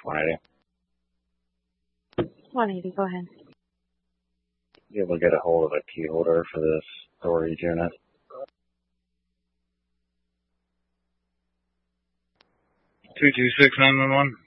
180. 180, go ahead. You able to get a hold of a key holder for this storage unit? 226-911.